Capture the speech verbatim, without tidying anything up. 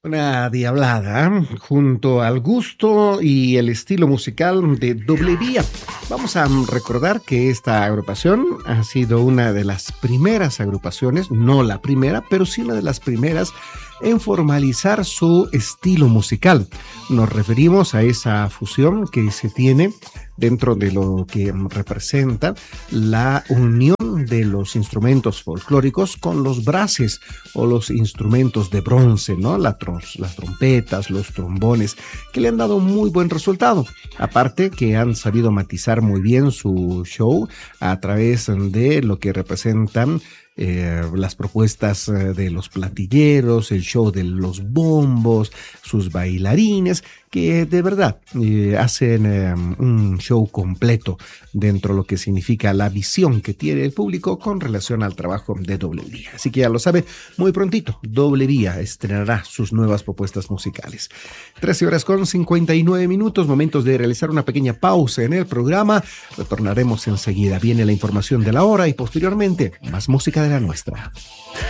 Una diablada, ¿eh? Junto al gusto y el estilo musical de Doble Vía. Vamos a recordar que esta agrupación ha sido una de las primeras agrupaciones, no la primera, pero sí una de las primeras en formalizar su estilo musical. Nos referimos a esa fusión que se tiene dentro de lo que representa la unión de los instrumentos folclóricos con los brases o los instrumentos de bronce, ¿no? La tros, las trompetas, los trombones, que le han dado muy buen resultado. Aparte que han sabido matizar muy bien su show a través de lo que representan Eh, las propuestas eh, de los platilleros, el show de los bombos, sus bailarines, que de verdad eh, hacen eh, un show completo dentro de lo que significa la visión que tiene el público con relación al trabajo de Doble Vía. Así que ya lo sabe, muy prontito Doble Vía estrenará sus nuevas propuestas musicales. trece horas con cincuenta y nueve minutos, momentos de realizar una pequeña pausa en el programa. Retornaremos enseguida. Viene la información de la hora y posteriormente más música de la nuestra.